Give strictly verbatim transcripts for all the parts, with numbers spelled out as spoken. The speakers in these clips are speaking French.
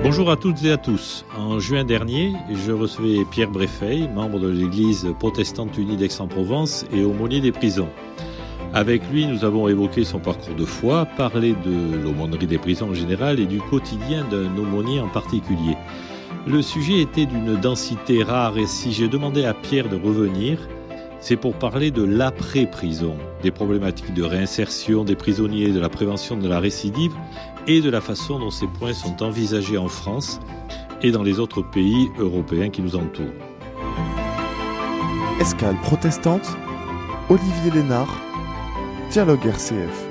Bonjour à toutes et à tous. En juin dernier, je recevais Pierre Bréfeil, membre de l'Église protestante unie d'Aix-en-Provence et aumônier des prisons. Avec lui, nous avons évoqué son parcours de foi, parlé de l'aumônerie des prisons en général et du quotidien d'un aumônier en particulier. Le sujet était d'une densité rare et si j'ai demandé à Pierre de revenir, c'est pour parler de l'après-prison, des problématiques de réinsertion des prisonniers, de la prévention de la récidive et de la façon dont ces points sont envisagés en France et dans les autres pays européens qui nous entourent. Escale protestante, Olivier Lénard, Dialogue R C F.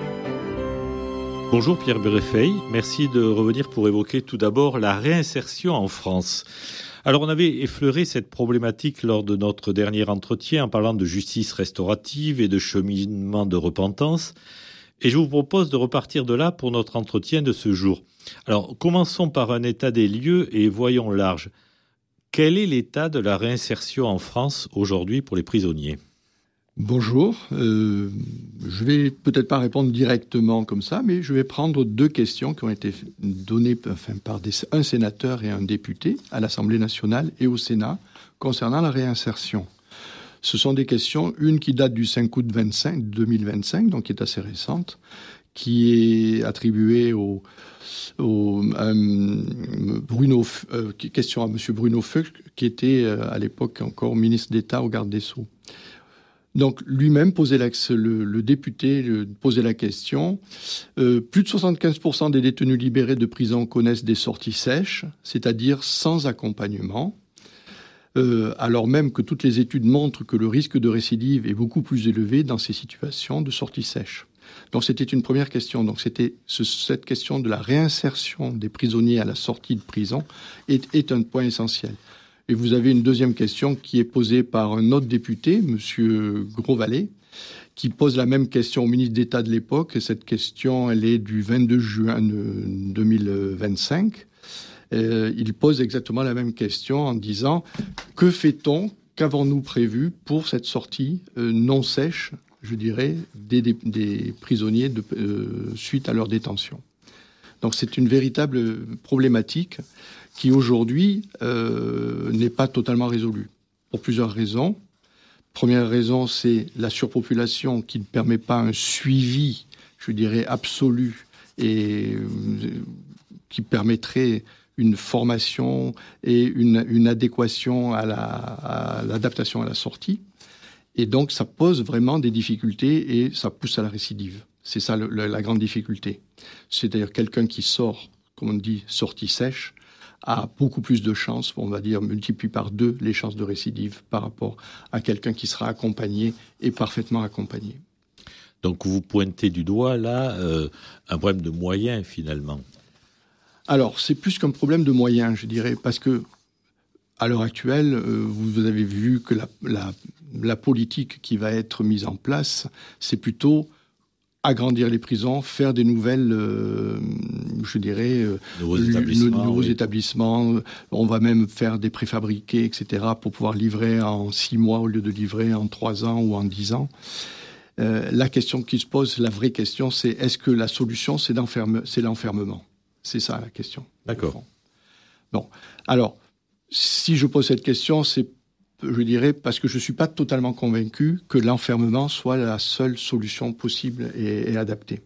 Bonjour Pierre Bréfeil, merci de revenir pour évoquer tout d'abord la réinsertion en France. Alors on avait effleuré cette problématique lors de notre dernier entretien en parlant de justice restaurative et de cheminement de repentance. Et je vous propose de repartir de là pour notre entretien de ce jour. Alors commençons par un état des lieux et voyons large. Quel est l'état de la réinsertion en France aujourd'hui pour les prisonniers ? Bonjour, euh, je vais peut-être pas répondre directement comme ça, mais je vais prendre deux questions qui ont été données enfin, par des, un sénateur et un député à l'Assemblée nationale et au Sénat concernant la réinsertion. Ce sont des questions, une qui date du cinq août deux mille vingt-cinq, donc qui est assez récente, qui est attribuée au, au euh, Bruno, euh, question à M. Bruno Fuchs, qui était euh, à l'époque encore ministre d'État au garde des Sceaux. Donc lui-même posait la, le, le député le, posait la question. Euh, plus de soixante-quinze pour cent des détenus libérés de prison connaissent des sorties sèches, c'est-à-dire sans accompagnement, euh, alors même que toutes les études montrent que le risque de récidive est beaucoup plus élevé dans ces situations de sorties sèches. Donc c'était une première question. Donc c'était ce, cette question de la réinsertion des prisonniers à la sortie de prison est, est un point essentiel. Et vous avez une deuxième question qui est posée par un autre député, M. Grosvalet, qui pose la même question au ministre d'État de l'époque. Et cette question, elle est du vingt-deux juin deux mille vingt-cinq. Euh, il pose exactement la même question en disant « Que fait-on, qu'avons-nous prévu pour cette sortie euh, non sèche, je dirais, des, des, des prisonniers de, euh, suite à leur détention ?» Donc c'est une véritable problématique qui aujourd'hui euh, n'est pas totalement résolue, pour plusieurs raisons. Première raison, c'est la surpopulation qui ne permet pas un suivi, je dirais, absolu et euh, qui permettrait une formation et une, une adéquation à, la, à l'adaptation à la sortie. Et donc ça pose vraiment des difficultés et ça pousse à la récidive. C'est ça le, le, la grande difficulté. C'est-à-dire quelqu'un qui sort, comme on dit, sortie sèche, a beaucoup plus de chances, on va dire, multiplie par deux les chances de récidive par rapport à quelqu'un qui sera accompagné et parfaitement accompagné. Donc vous pointez du doigt là euh, un problème de moyens finalement. Alors c'est plus qu'un problème de moyens, je dirais, parce que à l'heure actuelle, euh, vous avez vu que la, la, la politique qui va être mise en place, c'est plutôt agrandir les prisons, faire des nouvelles, euh, je dirais, euh, nouveaux, établissements, nouveaux oui. établissements. On va même faire des préfabriqués, et cetera, pour pouvoir livrer en six mois au lieu de livrer en trois ans ou en dix ans. Euh, la question qui se pose, la vraie question, c'est est-ce que la solution, c'est, d'enferme, c'est l'enfermement ? C'est ça la question. D'accord. Bon, alors, si je pose cette question, c'est je dirais, parce que je ne suis pas totalement convaincu que l'enfermement soit la seule solution possible et, et adaptée.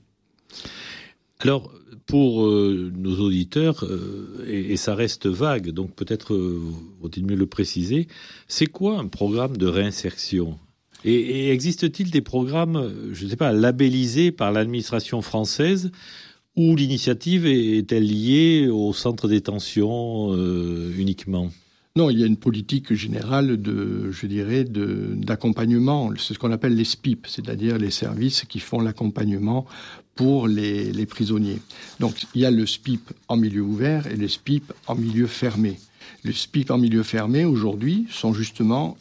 Alors, pour euh, nos auditeurs, euh, et, et ça reste vague, donc peut-être euh, vaut-il mieux le préciser, c'est quoi un programme de réinsertion ? et, et existe-t-il des programmes, je ne sais pas, labellisés par l'administration française ou l'initiative est-elle liée au centre de détention euh, uniquement ? Non, il y a une politique générale de, je dirais, de, d'accompagnement. C'est ce qu'on appelle les S P I P, c'est-à-dire les services qui font l'accompagnement pour les, les prisonniers. Donc, il y a le S P I P en milieu ouvert et le S P I P en milieu fermé. Les S P I P en milieu fermé, aujourd'hui, sont justement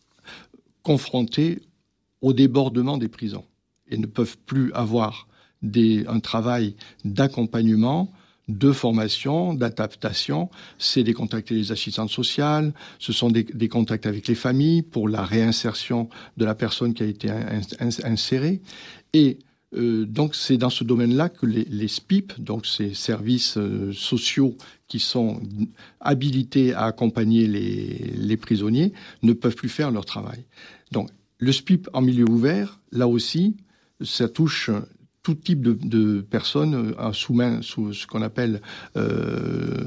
confrontés au débordement des prisons et ne peuvent plus avoir des, un travail d'accompagnement, de formation, d'adaptation. C'est des contacts avec les assistantes sociales, ce sont des, des contacts avec les familles pour la réinsertion de la personne qui a été in, in, insérée. Et Euh, donc c'est dans ce domaine-là que les, les S P I P, donc ces services euh, sociaux qui sont habilités à accompagner les, les prisonniers, ne peuvent plus faire leur travail. Donc le S P I P en milieu ouvert, là aussi, ça touche tout type de, de personnes euh, sous, main, sous ce qu'on appelle euh,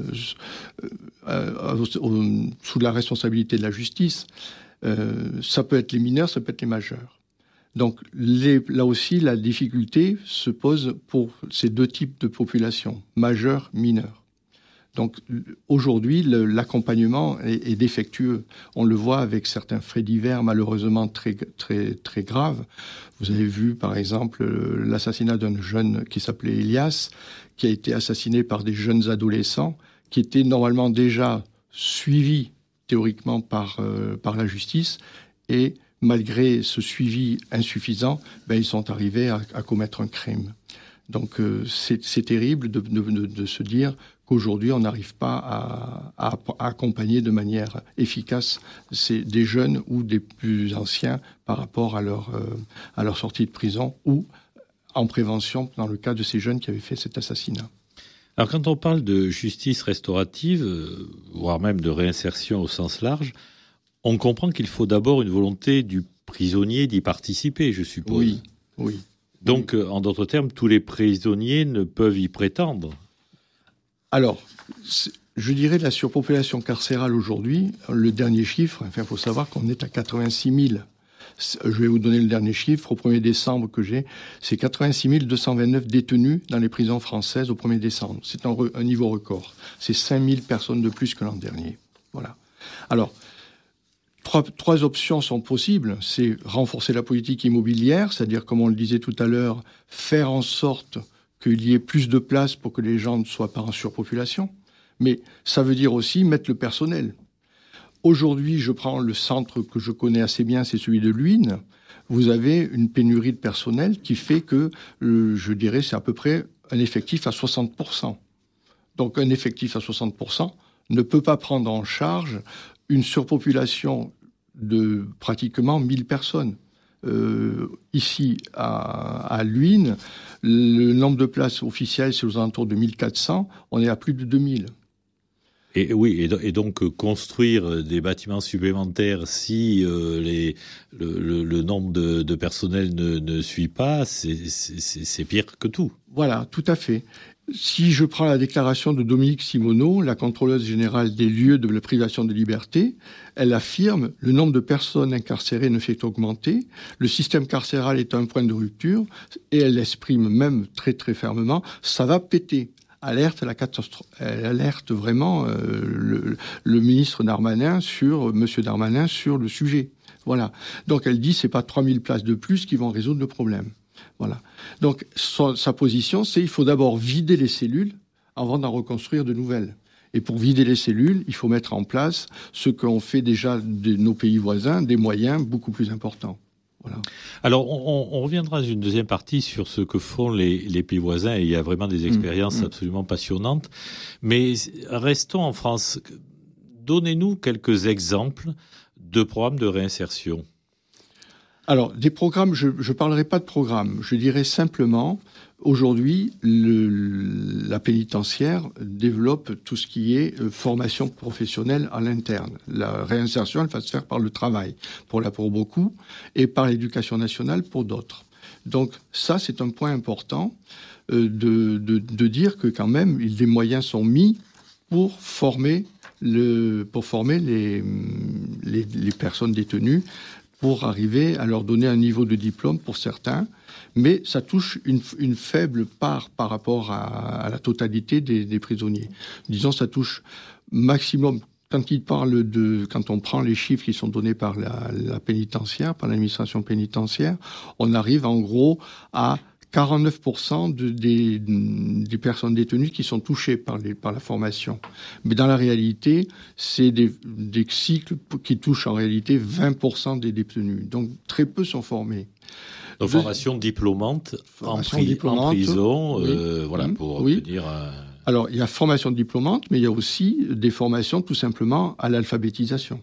euh, euh, sous la responsabilité de la justice. Euh, ça peut être les mineurs, ça peut être les majeurs. Donc les, là aussi, la difficulté se pose pour ces deux types de populations, majeurs, mineurs. Donc aujourd'hui, le, l'accompagnement est, est défectueux. On le voit avec certains faits divers, malheureusement très, très, très graves. Vous avez vu, par exemple, l'assassinat d'un jeune qui s'appelait Elias, qui a été assassiné par des jeunes adolescents, qui étaient normalement déjà suivis théoriquement par, euh, par la justice, et malgré ce suivi insuffisant, ben, ils sont arrivés à, à commettre un crime. Donc euh, c'est, c'est terrible de, de, de, de se dire qu'aujourd'hui, on n'arrive pas à, à, à accompagner de manière efficace ces, des jeunes ou des plus anciens par rapport à leur, euh, à leur sortie de prison ou en prévention dans le cas de ces jeunes qui avaient fait cet assassinat. Alors quand on parle de justice restaurative, euh, voire même de réinsertion au sens large, on comprend qu'il faut d'abord une volonté du prisonnier d'y participer, je suppose. Oui, oui. Donc, oui. En d'autres termes, tous les prisonniers ne peuvent y prétendre. Alors, je dirais la surpopulation carcérale aujourd'hui, le dernier chiffre, enfin, il faut savoir qu'on est à quatre-vingt-six mille. Je vais vous donner le dernier chiffre. Au premier décembre que j'ai, c'est quatre-vingt-six mille deux cent vingt-neuf détenus dans les prisons françaises au premier décembre. C'est un, re, un niveau record. C'est cinq mille personnes de plus que l'an dernier. Voilà. Alors, Trois, trois options sont possibles. C'est renforcer la politique immobilière, c'est-à-dire, comme on le disait tout à l'heure, faire en sorte qu'il y ait plus de place pour que les gens ne soient pas en surpopulation. Mais ça veut dire aussi mettre le personnel. Aujourd'hui, je prends le centre que je connais assez bien, c'est celui de Luynes. Vous avez une pénurie de personnel qui fait que, euh, je dirais, c'est à peu près un effectif à soixante pour cent. Donc un effectif à soixante pour cent ne peut pas prendre en charge une surpopulation de pratiquement mille personnes. Euh, ici, à, à Luynes, le nombre de places officielles, c'est aux alentours de mille quatre cents. On est à plus de deux mille. Et oui, et donc construire des bâtiments supplémentaires si euh, les, le, le, le nombre de, de personnel ne, ne suit pas, c'est, c'est, c'est pire que tout. Voilà, tout à fait. Si je prends la déclaration de Dominique Simoneau, la contrôleuse générale des lieux de la privation de liberté, elle affirme « Le nombre de personnes incarcérées ne fait qu'augmenter, le système carcéral est à un point de rupture » et elle exprime même très très fermement « Ça va péter ». Alerte à la catastrophe. Elle alerte vraiment euh, le, le ministre Darmanin sur, Monsieur Darmanin sur le sujet. Voilà. Donc elle dit « C'est pas trois mille places de plus qui vont résoudre le problème ». Voilà. Donc, sa, sa position, c'est qu'il faut d'abord vider les cellules avant d'en reconstruire de nouvelles. Et pour vider les cellules, il faut mettre en place ce qu'ont fait déjà de nos pays voisins, des moyens beaucoup plus importants. Voilà. Alors, on, on reviendra dans une deuxième partie sur ce que font les, les pays voisins, et il y a vraiment des expériences mmh, absolument passionnantes. Mais restons en France. Donnez-nous quelques exemples de programmes de réinsertion. Alors, des programmes, je ne parlerai pas de programmes. Je dirais simplement, aujourd'hui, le, la pénitentiaire développe tout ce qui est euh, formation professionnelle à l'interne. La réinsertion, elle va se faire par le travail, pour là pour beaucoup, et par l'éducation nationale pour d'autres. Donc ça, c'est un point important euh, de, de, de dire que quand même, des moyens sont mis pour former, le, pour former les, les, les personnes détenues, pour arriver à leur donner un niveau de diplôme pour certains, mais ça touche une, une faible part par rapport à, à la totalité des, des prisonniers. Disons, ça touche maximum, quand il parle de, quand on prend les chiffres qui sont donnés par la, la pénitentiaire, par l'administration pénitentiaire, on arrive en gros à quarante-neuf pour cent de, des, des personnes détenues qui sont touchées par, les, par la formation. Mais dans la réalité, c'est des, des cycles qui touchent en réalité vingt pour cent des détenus. Donc très peu sont formés. Donc, formation diplômante, formation en, pri- diplômante en prison, oui. euh, voilà, pour oui. obtenir... Un... Alors, il y a formation diplômante, mais il y a aussi des formations tout simplement à l'alphabétisation.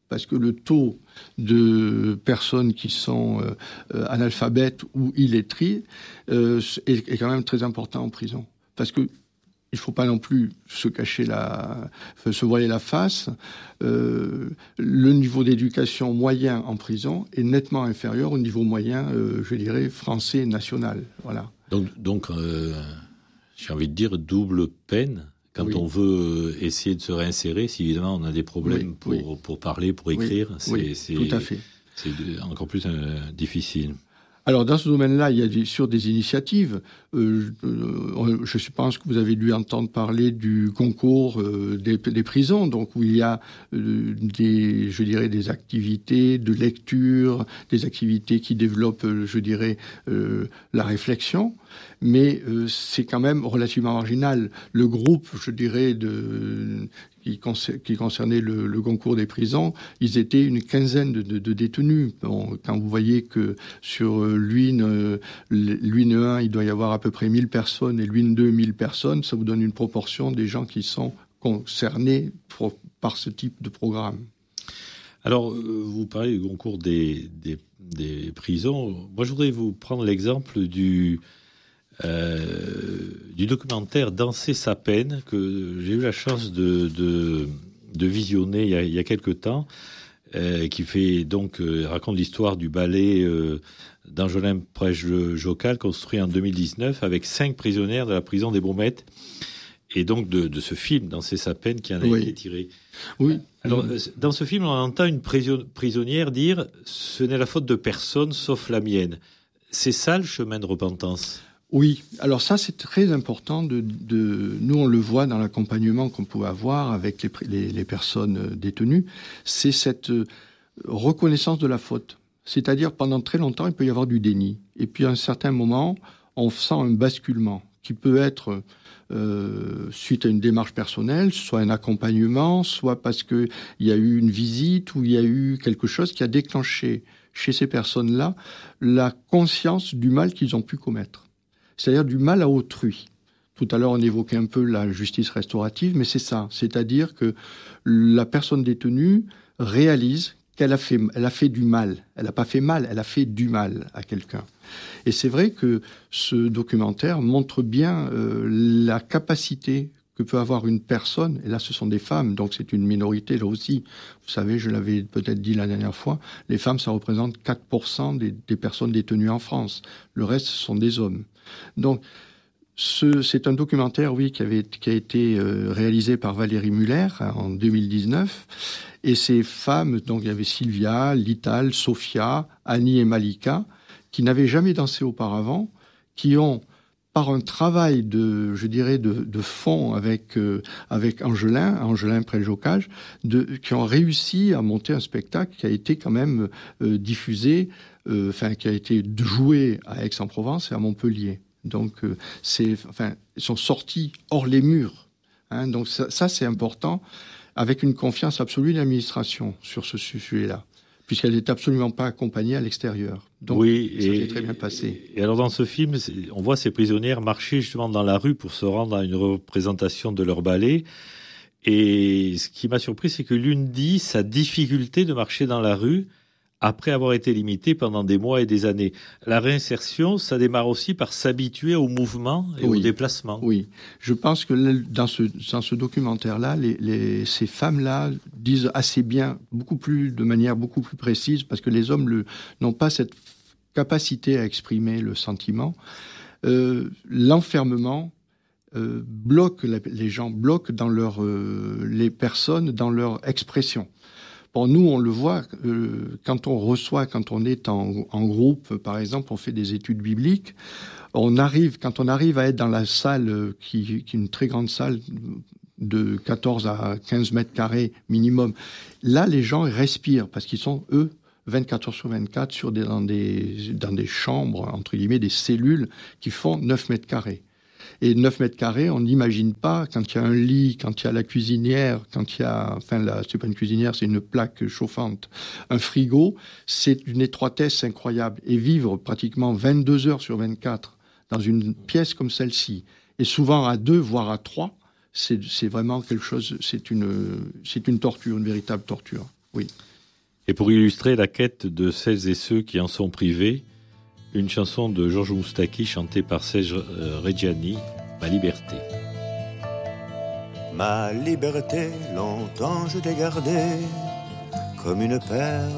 parce que le taux de personnes qui sont euh, analphabètes ou illettrées euh, est, est quand même très important en prison. Parce que il ne faut pas non plus se cacher la, se voiler la face. Euh, le niveau d'éducation moyen en prison est nettement inférieur au niveau moyen, euh, je dirais, français national. Voilà. Donc, donc euh, j'ai envie de dire double peine quand oui. on veut essayer de se réinsérer. Si évidemment on a des problèmes oui, pour, oui. pour parler, pour écrire, oui, c'est, oui, c'est, tout à fait. c'est encore plus euh, difficile. Alors, dans ce domaine-là, il y a des, sur des initiatives. Euh, euh, je pense que vous avez dû entendre parler du concours euh, des, des prisons, donc où il y a euh, des, je dirais, des activités de lecture, des activités qui développent, euh, je dirais, euh, la réflexion. Mais euh, c'est quand même relativement marginal. Le groupe, je dirais, de, qui, concer, qui concernait le, le concours des prisons, ils étaient une quinzaine de, de, de détenus. Bon, quand vous voyez que sur l'U N, euh, l'U N un, il doit y avoir à peu près mille personnes et l'U N deux, mille personnes, ça vous donne une proportion des gens qui sont concernés pour, par ce type de programme. Alors, vous parlez du concours des, des, des prisons. Moi, je voudrais vous prendre l'exemple du... Euh, du documentaire Danser sa peine que j'ai eu la chance de, de, de visionner il y a, il y a quelque temps, euh, qui fait donc euh, raconte l'histoire du ballet euh, d'Angelin Prège-Jocal construit en deux mille dix-neuf avec cinq prisonnières de la prison des Baumettes, et donc de, de ce film Danser sa peine qui en a oui. été tiré. Oui. Alors dans ce film on entend une prisonnière dire « ce n'est la faute de personne sauf la mienne ». C'est ça le chemin de repentance? Oui, alors ça c'est très important. De, de, nous on le voit dans l'accompagnement qu'on pouvait avoir avec les, les, les personnes détenues, c'est cette reconnaissance de la faute. C'est-à-dire pendant très longtemps il peut y avoir du déni. Et puis à un certain moment on sent un basculement qui peut être euh, suite à une démarche personnelle, soit un accompagnement, soit parce qu'il y a eu une visite ou il y a eu quelque chose qui a déclenché chez ces personnes-là la conscience du mal qu'ils ont pu commettre. C'est-à-dire du mal à autrui. Tout à l'heure, on évoquait un peu la justice restaurative, mais c'est ça. C'est-à-dire que la personne détenue réalise qu'elle a fait, elle a fait du mal. Elle n'a pas fait mal, elle a fait du mal à quelqu'un. Et c'est vrai que ce documentaire montre bien euh, la capacité que peut avoir une personne, et là ce sont des femmes, donc c'est une minorité là aussi. Vous savez, je l'avais peut-être dit la dernière fois, les femmes, ça représente quatre pour cent des, des personnes détenues en France. Le reste, ce sont des hommes. Donc, ce, c'est un documentaire, oui, qui, avait, qui a été euh, réalisé par Valérie Muller hein, en deux mille dix-neuf. Et ces femmes, donc il y avait Sylvia, Lital, Sophia, Annie et Malika, qui n'avaient jamais dansé auparavant, qui ont, par un travail de, je dirais, de, de fond avec, euh, avec Angelin, Angelin Prège-Jocal, de, qui ont réussi à monter un spectacle qui a été quand même euh, diffusé, euh, enfin, qui a été joué à Aix-en-Provence et à Montpellier. Donc, euh, c'est, enfin, ils sont sortis hors les murs. Hein, donc, ça, ça, c'est important, avec une confiance absolue de l'administration sur ce sujet-là, puisqu'elle n'est absolument pas accompagnée à l'extérieur. Donc, oui, ça et, s'est très bien passé. Et alors, dans ce film, on voit ces prisonnières marcher justement dans la rue pour se rendre à une représentation de leur ballet. Et ce qui m'a surpris, c'est que l'une dit sa difficulté de marcher dans la rue après avoir été limitée pendant des mois et des années. La réinsertion, ça démarre aussi par s'habituer au mouvement et oui. au déplacement. Oui, je pense que dans ce, dans ce documentaire-là, les, les, ces femmes-là disent assez bien, beaucoup plus, de manière beaucoup plus précise, parce que les hommes le, n'ont pas cette capacité à exprimer le sentiment. Euh, l'enfermement euh, bloque la, les gens, bloque dans leur, euh, les personnes dans leur expression. Bon, nous, on le voit, euh, quand on reçoit, quand on est en, en groupe, par exemple, on fait des études bibliques, on arrive, quand on arrive à être dans la salle, qui, qui est une très grande salle de quatorze à quinze mètres carrés minimum, là, les gens respirent, parce qu'ils sont, eux, vingt-quatre heures sur vingt-quatre, sur des, dans, des, dans des chambres, entre guillemets, des cellules qui font neuf mètres carrés. Et neuf mètres carrés, on n'imagine pas, quand il y a un lit, quand il y a la cuisinière, quand il y a, enfin, la, c'est pas une cuisinière, c'est une plaque chauffante, un frigo, c'est une étroitesse incroyable. Et vivre pratiquement vingt-deux heures sur vingt-quatre dans une pièce comme celle-ci, et souvent à deux, voire à trois, c'est, c'est vraiment quelque chose, c'est une, c'est une torture, une véritable torture, oui. Et pour illustrer la quête de celles et ceux qui en sont privés, une chanson de Georges Moustaki chantée par Serge Reggiani, Ma liberté. Ma liberté, longtemps je t'ai gardée comme une perle